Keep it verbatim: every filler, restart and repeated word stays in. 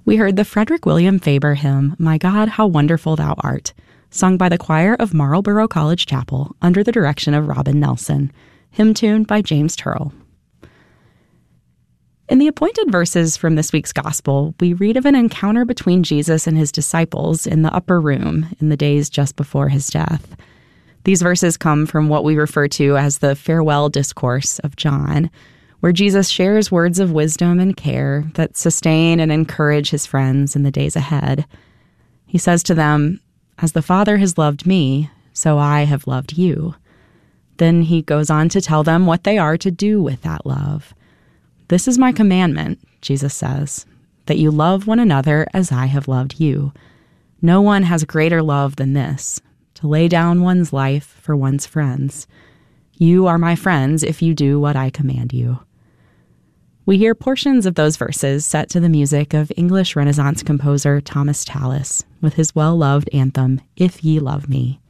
We heard the Frederick William Faber hymn, My God, How Wonderful Thou Art, sung by the choir of Marlborough College Chapel under the direction of Robin Nelson, hymn tuned by James Turrell. In the appointed verses from this week's gospel, we read of an encounter between Jesus and his disciples in the upper room in the days just before his death. These verses come from what we refer to as the farewell discourse of John, where Jesus shares words of wisdom and care that sustain and encourage his friends in the days ahead. He says to them, "As the Father has loved me, so I have loved you." Then he goes on to tell them what they are to do with that love. "This is my commandment," Jesus says, "that you love one another as I have loved you. No one has greater love than this, to lay down one's life for one's friends. You are my friends if you do what I command you." We hear portions of those verses set to the music of English Renaissance composer Thomas Tallis with his well-loved anthem, If Ye Love Me.